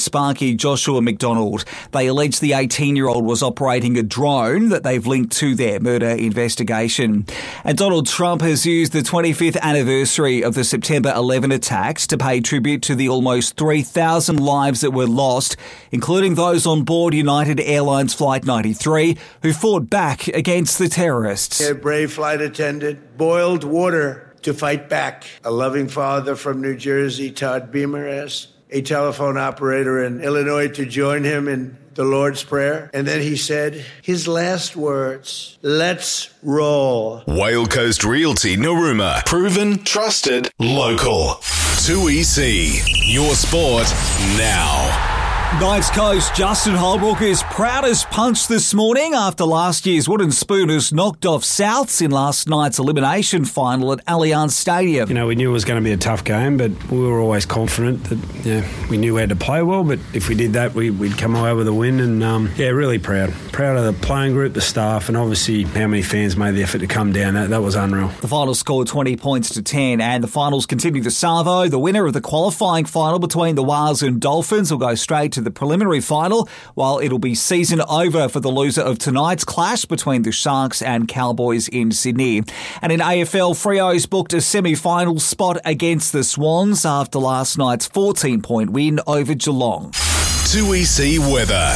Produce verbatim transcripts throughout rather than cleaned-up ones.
Sparky Joshua McDonald. They allege the eighteen-year-old was operating a drone that they've linked to their murder investigation. And Donald Trump has used the twenty-fifth anniversary of the September eleventh attacks to pay tribute to the almost three thousand lives that were lost, including those on board United Airlines Flight ninety-three who fought back against the terrorists. A brave flight attendant boiled water to fight back. A loving father from New Jersey, Todd Beamer, asked a telephone operator in Illinois to join him in the Lord's Prayer. And then he said his last words, "Let's roll." Whale Coast Realty Narooma. Proven, trusted, local. two E C. Your sport now. Knights coach Justin Holbrook is proud as punch this morning after last year's Wooden Spooners knocked off Souths in last night's elimination final at Allianz Stadium. You know, we knew it was going to be a tough game, but we were always confident that, you know, we knew we had to play well, but if we did that, we, we'd come away with a win. And, um, yeah, really proud. Proud of the playing group, the staff, and obviously how many fans made the effort to come down. That, that was unreal. The final scored twenty points to ten, and the finals continue this Savo. The winner of the qualifying final between the Whales and Dolphins will go straight to the preliminary final, while it'll be season over for the loser of tonight's clash between the Sharks and Cowboys in Sydney. And in A F L, Freo's booked a semi-final spot against the Swans after last night's fourteen-point win over Geelong. two E C weather.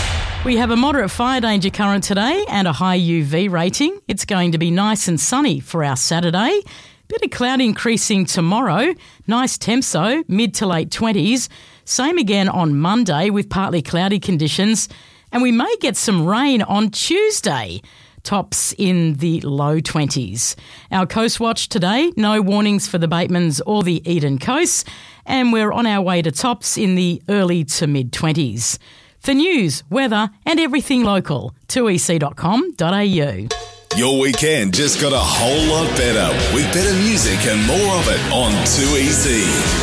We have a moderate fire danger current today and a high U V rating. It's going to be nice and sunny for our Saturday. Bit of cloud increasing tomorrow. Nice temps though, mid to late twenties. Same again on Monday with partly cloudy conditions. And we may get some rain on Tuesday. Tops in the low twenties. Our Coast Watch today, no warnings for the Batemans or the Eden Coast. And we're on our way to tops in the early to mid-twenties. For news, weather and everything local, two e c dot com dot a u. Your weekend just got a whole lot better with better music and more of it on two E C.